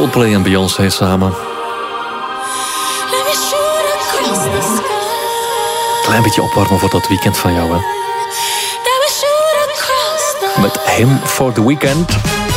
Coldplay en Beyoncé samen. Klein beetje opwarmen voor dat weekend van jou, hè? Met Him for the Weekend.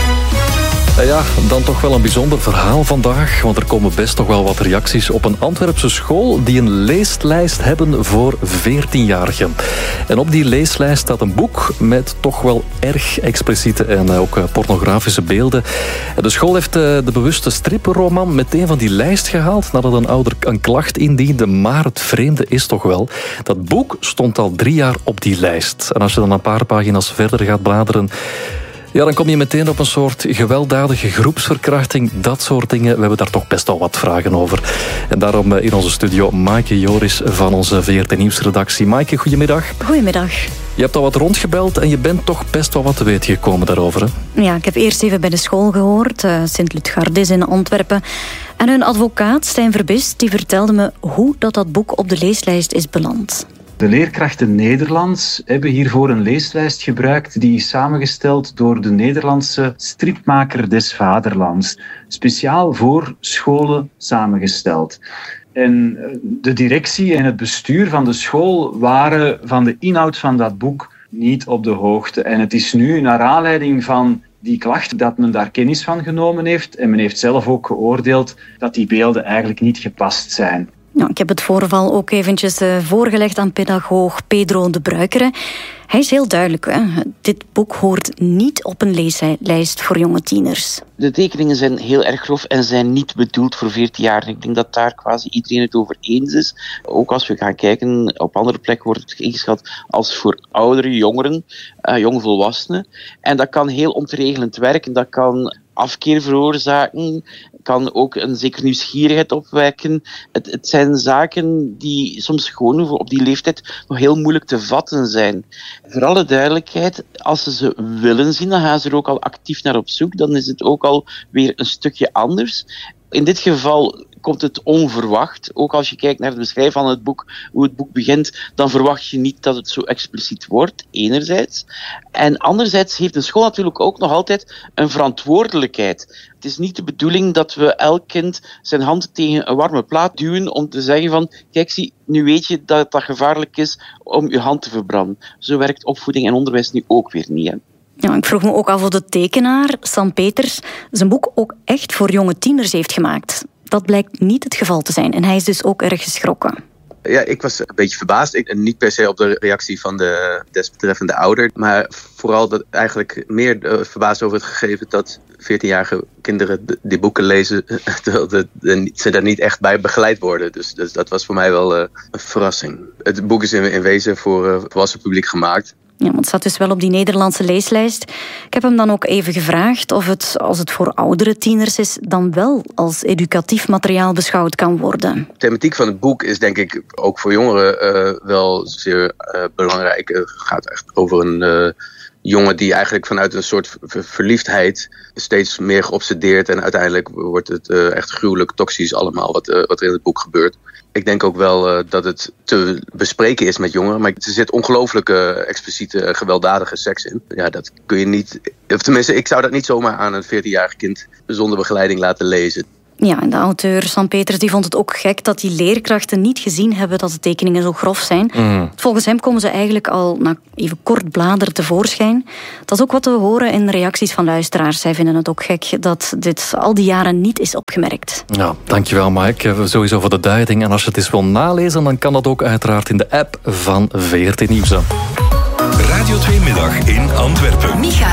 Ja, dan toch wel een bijzonder verhaal vandaag, want er komen best toch wel wat reacties op een Antwerpse school die een leeslijst hebben voor 14-jarigen. En op die leeslijst staat een boek met toch wel erg expliciete en ook pornografische beelden. De school heeft de bewuste strippenroman meteen van die lijst gehaald nadat een ouder een klacht indiende, maar het vreemde is toch wel, dat boek stond al 3 jaar op die lijst. En als je dan een paar pagina's verder gaat bladeren, ja, dan kom je meteen op een soort gewelddadige groepsverkrachting. Dat soort dingen. We hebben daar toch best wel wat vragen over. En daarom in onze studio Maaike Joris van onze VRT Nieuwsredactie. Maaike, goedemiddag. Goedemiddag. Je hebt al wat rondgebeld en je bent toch best wel wat te weten gekomen daarover, hè? Ja, ik heb eerst even bij de school gehoord, Sint-Ludgardis in Antwerpen. En hun advocaat, Stijn Verbist, die vertelde me hoe dat boek op de leeslijst is beland. De leerkrachten Nederlands hebben hiervoor een leeslijst gebruikt die is samengesteld door de Nederlandse stripmaker des Vaderlands. Speciaal voor scholen samengesteld. En de directie en het bestuur van de school waren van de inhoud van dat boek niet op de hoogte. En het is nu naar aanleiding van die klacht dat men daar kennis van genomen heeft. En men heeft zelf ook geoordeeld dat die beelden eigenlijk niet gepast zijn. Nou, ik heb het voorval ook eventjes voorgelegd aan pedagoog Pedro de Bruikere. Hij is heel duidelijk, hè? Dit boek hoort niet op een leeslijst voor jonge tieners. De tekeningen zijn heel erg grof en zijn niet bedoeld voor 14-jarigen. Ik denk dat daar quasi iedereen het over eens is. Ook als we gaan kijken, op andere plekken wordt het ingeschat als voor oudere jongeren, jongvolwassenen. En dat kan heel ontregelend werken, dat kan afkeer veroorzaken, kan ook een zekere nieuwsgierigheid opwekken. Het zijn zaken die soms gewoon op die leeftijd nog heel moeilijk te vatten zijn. Voor alle duidelijkheid, als ze willen zien, dan gaan ze er ook al actief naar op zoek. Dan is het ook al weer een stukje anders. In dit geval komt het onverwacht. Ook als je kijkt naar de beschrijving van het boek, hoe het boek begint, dan verwacht je niet dat het zo expliciet wordt, enerzijds. En anderzijds heeft een school natuurlijk ook nog altijd een verantwoordelijkheid. Het is niet de bedoeling dat we elk kind zijn hand tegen een warme plaat duwen om te zeggen van, kijk, zie, nu weet je dat dat gevaarlijk is om je hand te verbranden. Zo werkt opvoeding en onderwijs nu ook weer niet, hè. Ja, ik vroeg me ook af of de tekenaar, Sam Peters, zijn boek ook echt voor jonge tieners heeft gemaakt. Dat blijkt niet het geval te zijn en hij is dus ook erg geschrokken. Ja, ik was een beetje verbaasd. Niet per se op de reactie van de desbetreffende ouder, maar vooral dat eigenlijk meer verbaasd over het gegeven dat 14-jarige kinderen die boeken lezen, terwijl ze daar niet echt bij begeleid worden. Dus dat was voor mij wel een verrassing. Het boek is in wezen voor volwassen publiek gemaakt. Ja, want het staat dus wel op die Nederlandse leeslijst. Ik heb hem dan ook even gevraagd of het, als het voor oudere tieners is, dan wel als educatief materiaal beschouwd kan worden. De thematiek van het boek is denk ik ook voor jongeren wel zeer belangrijk. Het gaat echt over een jongen die eigenlijk vanuit een soort verliefdheid steeds meer geobsedeerd en uiteindelijk wordt het echt gruwelijk toxisch allemaal wat er in het boek gebeurt. Ik denk ook wel dat het te bespreken is met jongeren, maar er zit ongelooflijke expliciete gewelddadige seks in. Ja, dat kun je niet, of tenminste, ik zou dat niet zomaar aan een 14-jarig kind zonder begeleiding laten lezen. Ja, en de auteur Sam Peters die vond het ook gek dat die leerkrachten niet gezien hebben dat de tekeningen zo grof zijn. Volgens hem komen ze eigenlijk al na even kort bladeren tevoorschijn. Dat is ook wat we horen in reacties van luisteraars. Zij vinden het ook gek dat dit al die jaren niet is opgemerkt. Ja, dankjewel Mike. Sowieso voor de duiding. En als je het eens wil nalezen, dan kan dat ook uiteraard in de app van VRT Nieuws. Radio 2 Middag in Antwerpen.